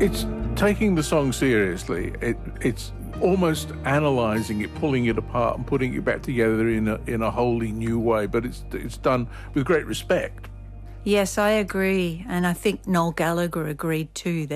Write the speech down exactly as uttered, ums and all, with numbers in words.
It's taking the song seriously. It, it's almost analysing it, pulling it apart and putting it back together in a, in a wholly new way, but it's, it's done with great respect. Yes, I agree. And I think Noel Gallagher agreed too that